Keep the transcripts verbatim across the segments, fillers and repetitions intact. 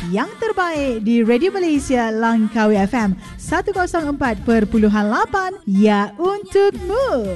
yang terbaik di Radio Malaysia Langkawi F M seratus empat perpuluhan lapan, ya untukmu.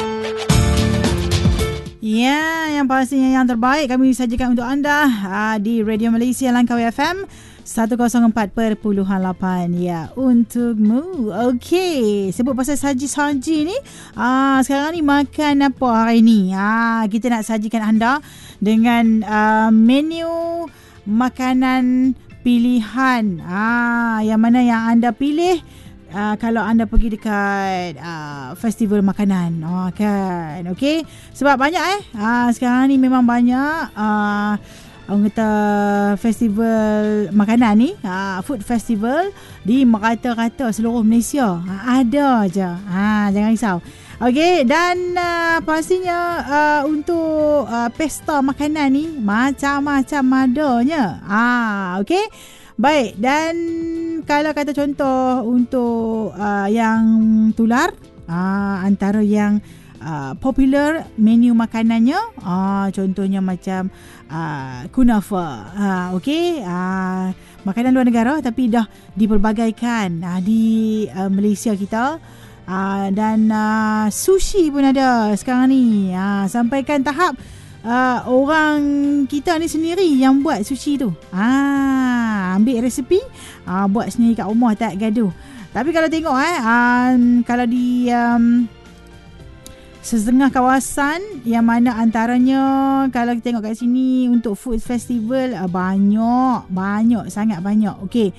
Ya, yang pastinya yang terbaik kami sajikan untuk anda uh, di Radio Malaysia Langkawi F M seratus empat perpuluhan lapan, ya untukmu. Okey, sebut pasal saji-saji ni, uh, sekarang ni makan apa hari ni? Uh, kita nak sajikan anda dengan uh, menu makanan pilihan. Ah, yang mana yang anda pilih uh, kalau anda pergi dekat uh, festival makanan. Oh, kan. Okey. Sebab banyak eh. Ah, sekarang ni memang banyak uh, orang kata festival makanan ni, uh, food festival di merata-rata seluruh Malaysia. Uh, ada je. Ha, jangan risau. Okey, dan uh, pastinya uh, untuk uh, pesta makanan ni macam-macam adanya. Ah, okey. Baik, dan kalau kata contoh untuk uh, yang tular, uh, antara yang uh, popular menu makanannya, uh, contohnya macam uh, kunafa. Uh, okey, uh, makanan luar negara tapi dah dipelbagaikan uh, di uh, Malaysia kita. Uh, dan uh, sushi pun ada sekarang ni. Uh, sampaikan tahap uh, orang kita ni sendiri yang buat sushi tu. Uh, ambil resepi, uh, buat sendiri kat rumah, tak gaduh. Tapi kalau tengok eh, um, kalau di um, setengah kawasan yang mana antaranya, kalau kita tengok kat sini untuk food festival, uh, banyak, banyak, sangat banyak. Okey.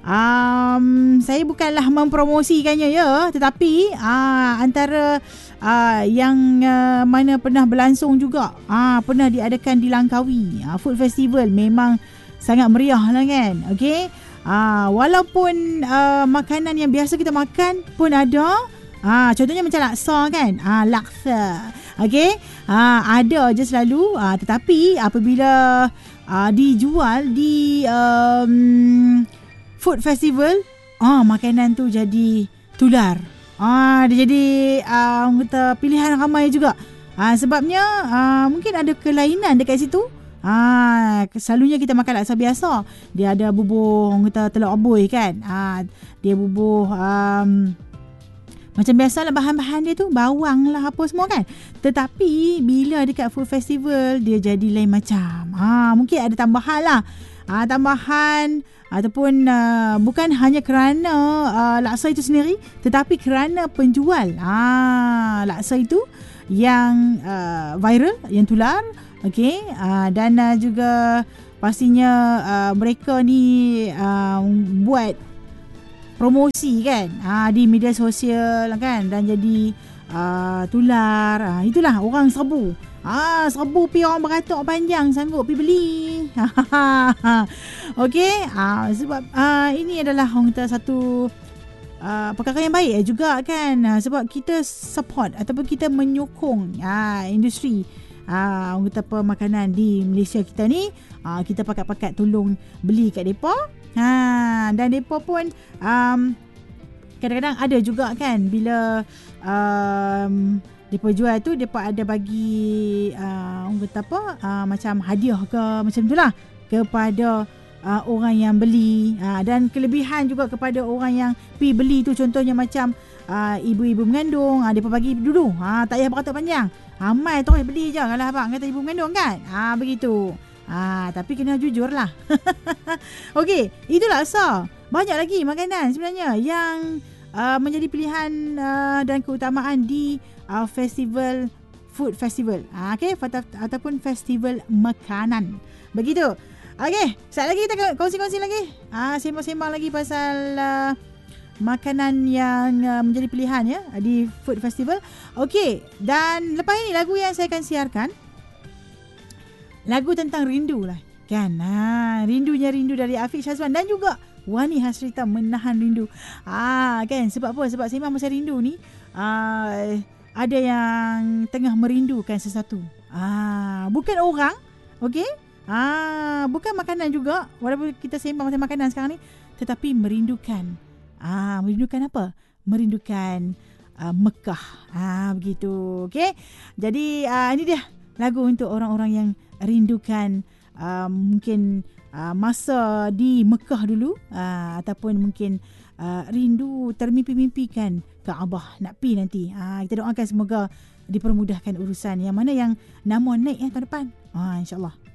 Um, saya bukanlah mempromosikannya ya, tetapi uh, antara uh, yang uh, mana pernah berlangsung juga, uh, pernah diadakan di Langkawi, uh, food festival memang sangat meriah lah kan. Okey, uh, walaupun uh, makanan yang biasa kita makan pun ada, uh, contohnya macam laksa kan, uh, laksa. Okey, uh, ada je selalu, uh, tetapi apabila uh, dijual di um, food festival, ah, makanan tu jadi tular. Ah, dia jadi ah, kata pilihan ramai juga. Ah, sebabnya ah, mungkin ada kelainan dekat situ. Ah, selalunya kita makan laksa biasa, dia ada bubuh orang kata telur aboy kan. Ah, dia bubuh um, macam biasalah bahan-bahan dia tu, bawang lah apa semua kan. Tetapi bila dekat food festival dia jadi lain macam. Ah, mungkin ada tambahan lah. Ah, tambahan ataupun uh, bukan hanya kerana uh, laksa itu sendiri, tetapi kerana penjual ah, laksa itu yang uh, viral, yang tular. Okey, uh, dan uh, juga pastinya uh, mereka ni uh, buat promosi kan, uh, di media sosial kan, dan jadi uh, tular. Uh, itulah orang serbu. Ah, serbu pi orang beratuk panjang sanggup pi beli. Okey, ah, sebab ah, ini adalah orang kata satu ah, perkara yang baik juga kan, ah, sebab kita support ataupun kita menyokong ah, industri ah, orang kata pemakanan di Malaysia kita ni. Ah, kita pakat-pakat tolong beli kat depa. Ha, dan depa pun um, kadang-kadang ada juga kan, bila um, mereka jual tu, mereka ada bagi uh, orang kata apa, uh, macam hadiah ke macam tu lah kepada uh, orang yang beli, uh, dan kelebihan juga kepada orang yang pergi beli tu. Contohnya macam uh, ibu-ibu mengandung, uh, mereka bagi dulu, uh, tak payah beratuk panjang, ramai terus beli je kalau abang kata ibu mengandung kan, uh, begitu. Uh, tapi kena jujur lah. Okey, itulah laksa. Banyak lagi makanan sebenarnya yang uh, menjadi pilihan uh, dan keutamaan di Uh, festival food festival, uh, okey, ataupun festival makanan, begitu. Okey, sekejap lagi kita kongsi-kongsi lagi, uh, sembang-sembang lagi pasal uh, makanan yang uh, menjadi pilihan ya di food festival. Okey, dan lepas ini lagu yang saya akan siarkan, lagu tentang rindu lah kan, ha, rindunya rindu dari Afiq Syazwan dan juga Wani Hasrita, Menahan Rindu. Ah, kan, sebab apa? Sebab sembang pasal rindu ni, uh, ada yang tengah merindukan sesuatu. Ah, bukan orang, okey? Ah, bukan makanan juga, walaupun kita sembang pasal makanan sekarang ni, tetapi merindukan. Ah, merindukan apa? Merindukan uh, Mekah. Ah, begitu. Okey. Jadi uh, ini dia lagu untuk orang-orang yang rindukan uh, mungkin uh, masa di Mekah dulu, uh, ataupun mungkin uh, rindu termimpi-mimpikan Kaabah nak pi nanti. Uh, kita doakan semoga dipermudahkan urusan. Yang mana yang nama naik ya tahun depan. Ha, InsyaAllah.